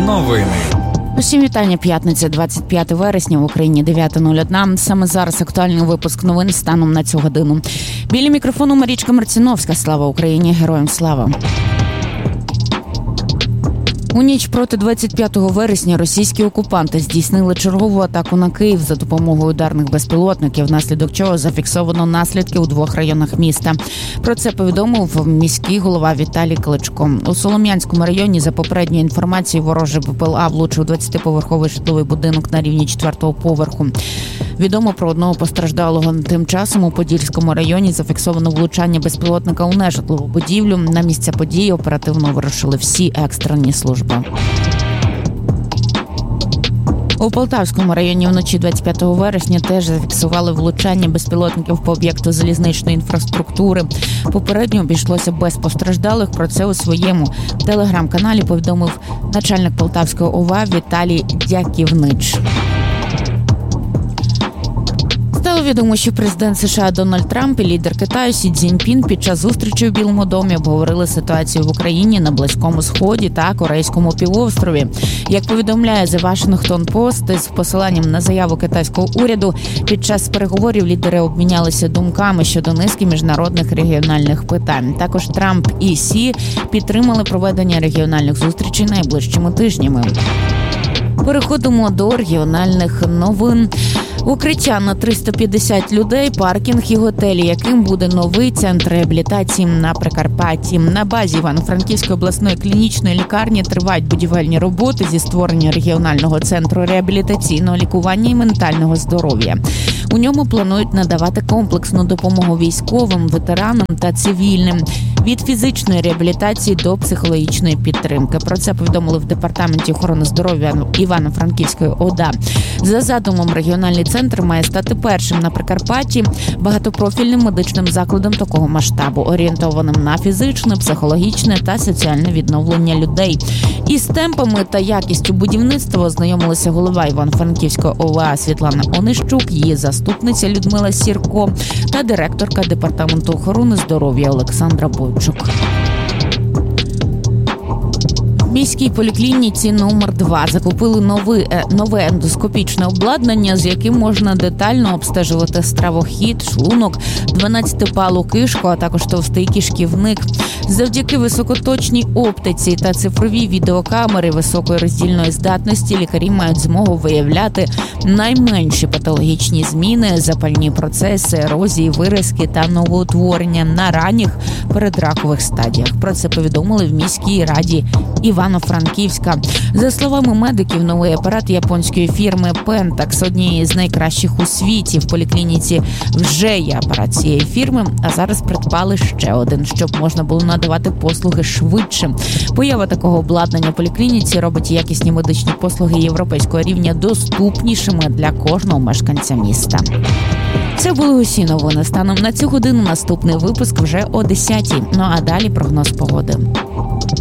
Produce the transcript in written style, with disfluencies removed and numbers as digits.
Новини. Усім вітання. П'ятниця, 25 вересня, в Україні 9:01. Саме зараз актуальний випуск новин станом на цю годину. Біля мікрофону Марічка Марціновська. Слава Україні! Героям слава! У ніч проти 25 вересня російські окупанти здійснили чергову атаку на Київ за допомогою ударних безпілотників, внаслідок чого зафіксовано наслідки у 2 районах міста. Про це повідомив міський голова Віталій Кличко. У Солом'янському районі, за попередньою інформацією, ворожий БПЛА влучив 20-поверховий житловий будинок на рівні 4-го поверху. Відомо про одного постраждалого. Тим часом у Подільському районі зафіксовано влучання безпілотника у нежитлову будівлю. На місце події оперативно вирушили всі екстрені служби. У Полтавському районі вночі 25 вересня теж зафіксували влучання безпілотників по об'єкту залізничної інфраструктури. Попередньо обійшлося без постраждалих. Про це у своєму телеграм-каналі повідомив начальник Полтавської ОВА Віталій Дяківнич. Стало відомо, що президент США Дональд Трамп і лідер Китаю Сі Цзіньпін під час зустрічі у Білому домі обговорили ситуацію в Україні, на Близькому Сході та Корейському півострові. Як повідомляє The Washington Post, з посиланням на заяву китайського уряду, під час переговорів лідери обмінялися думками щодо низки міжнародних регіональних питань. Також Трамп і Сі підтримали проведення регіональних зустрічей найближчими тижнями. Переходимо до регіональних новин. Укриття на 350 людей, паркінг і готелі, яким буде новий центр реабілітації на Прикарпатті. На базі Івано-Франківської обласної клінічної лікарні тривають будівельні роботи зі створення регіонального центру реабілітаційного лікування і ментального здоров'я. У ньому планують надавати комплексну допомогу військовим, ветеранам та цивільним. Від фізичної реабілітації до психологічної підтримки. Про це повідомили в Департаменті охорони здоров'я Івано-Франківської ОДА. За задумом, регіональний центр має стати першим на Прикарпатті багатопрофільним медичним закладом такого масштабу, орієнтованим на фізичне, психологічне та соціальне відновлення людей. Із темпами та якістю будівництва ознайомилися голова Івано-Франківської ОВА Світлана Онищук, її заступниця Людмила Сірко та директорка Департаменту охорони здоров'я Олександра Бойчук. В міській поліклініці номер 2 закупили нове ендоскопічне обладнання, з яким можна детально обстежувати стравохід, шлунок, 12-палу кишку, а також товстий кишківник. Завдяки високоточній оптиці та цифровій відеокамери високої роздільної здатності лікарі мають змогу виявляти найменші патологічні зміни, запальні процеси, ерозії, виразки та новоутворення на ранніх передракових стадіях. Про це повідомили в міській раді Івано-Франківська. За словами медиків, новий апарат японської фірми Pentax, однієї з найкращих у світі. В поліклініці вже є апарат цієї фірми, а зараз придбали ще один, щоб можна було надавати послуги швидше. Поява такого обладнання в поліклініці робить якісні медичні послуги європейського рівня доступнішими для кожного мешканця міста. Це були усі новини. Станом на цю годину наступний випуск вже о 10:00. Ну а далі прогноз погоди.